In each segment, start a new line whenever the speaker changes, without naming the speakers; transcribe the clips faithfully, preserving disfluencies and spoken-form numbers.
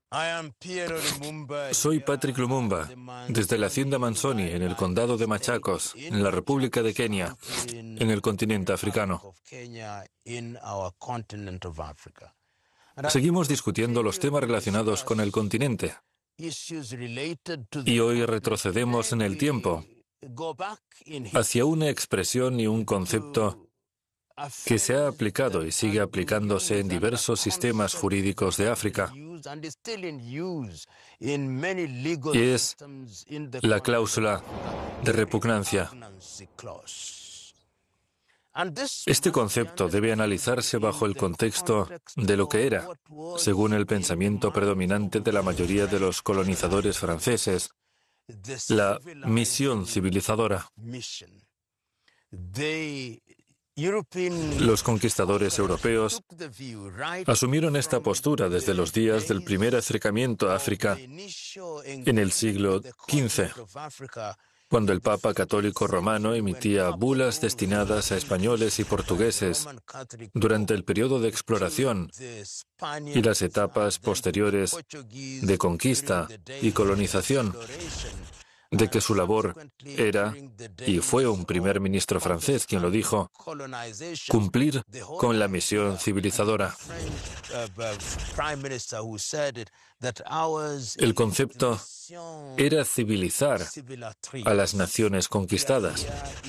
Soy Patrick Lumumba, desde la hacienda Manzoni, en el condado de Machacos, en la República de Kenia, en el continente africano. Seguimos discutiendo los temas relacionados con el continente. Y hoy retrocedemos en el tiempo hacia una expresión y un concepto que se ha aplicado y sigue aplicándose en diversos sistemas jurídicos de África. Y es la cláusula de repugnancia. Este concepto debe analizarse bajo el contexto de lo que era, según el pensamiento predominante de la mayoría de los colonizadores franceses, la misión civilizadora. Los conquistadores europeos asumieron esta postura desde los días del primer acercamiento a África en el siglo quince, cuando el Papa Católico Romano emitía bulas destinadas a españoles y portugueses durante el periodo de exploración y las etapas posteriores de conquista y colonización, de que su labor era, y fue un primer ministro francés quien lo dijo, cumplir con la misión civilizadora. El concepto era civilizar a las naciones conquistadas.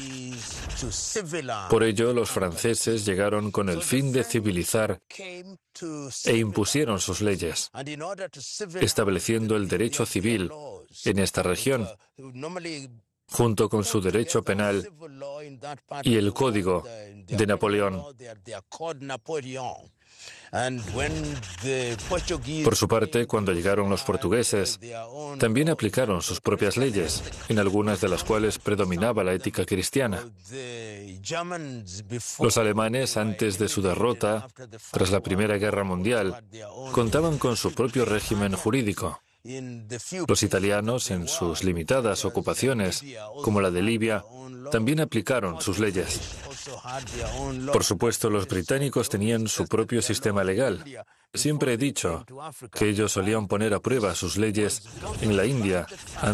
Por ello, los franceses llegaron con el fin de civilizar e impusieron sus leyes, estableciendo el derecho civil en esta región, junto con su derecho penal y el Código de Napoleón. Por su parte, cuando llegaron los portugueses, también aplicaron sus propias leyes, en algunas de las cuales predominaba la ética cristiana. Los alemanes, antes de su derrota, tras la Primera Guerra Mundial, contaban con su propio régimen jurídico. Los italianos, en sus limitadas ocupaciones, como la de Libia, también aplicaron sus leyes. Por supuesto, los británicos tenían su propio sistema legal. Siempre he dicho que ellos solían poner a prueba sus leyes en la India